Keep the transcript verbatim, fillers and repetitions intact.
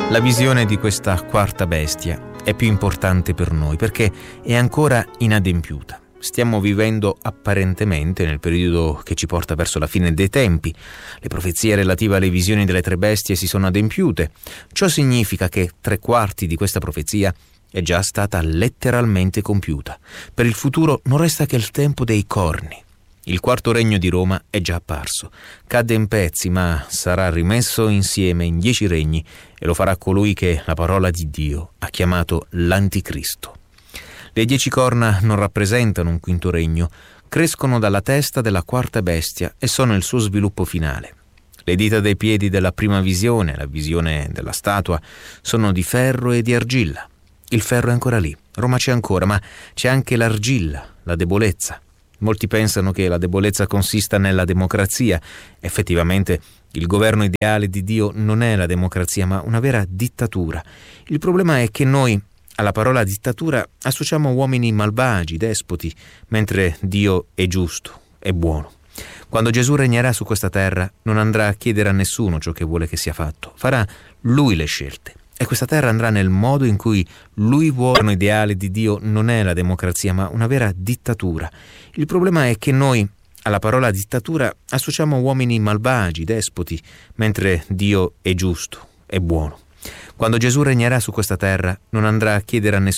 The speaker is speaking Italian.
La visione di questa quarta bestia è più importante per noi perché è ancora inadempiuta. Stiamo vivendo apparentemente nel periodo che ci porta verso la fine dei tempi. Le profezie relative alle visioni delle tre bestie si sono adempiute. Ciò significa che tre quarti di questa profezia è già stata letteralmente compiuta. Per il futuro non resta che il tempo dei corni. Il quarto regno di Roma è già apparso. Cadde in pezzi, ma sarà rimesso insieme in dieci regni e lo farà colui che la parola di Dio ha chiamato l'Anticristo. Le dieci corna non rappresentano un quinto regno, crescono dalla testa della quarta bestia e sono il suo sviluppo finale. Le dita dei piedi della prima visione, la visione della statua, sono di ferro e di argilla. Il ferro è ancora lì, Roma c'è ancora, ma c'è anche l'argilla, la debolezza. Molti pensano che la debolezza consista nella democrazia. Effettivamente il governo ideale di Dio non è la democrazia, ma una vera dittatura. Il problema è che noi alla parola dittatura associamo uomini malvagi, despoti, mentre Dio è giusto, è buono. Quando Gesù regnerà su questa terra non andrà a chiedere a nessuno ciò che vuole che sia fatto. Farà Lui le scelte. E questa terra andrà nel modo in cui Lui vuole. Il ideale di Dio non è la democrazia, ma una vera dittatura. Il problema è che noi alla parola dittatura associamo uomini malvagi, despoti, mentre Dio è giusto, è buono. Quando Gesù regnerà su questa terra non andrà a chiedere a nessuno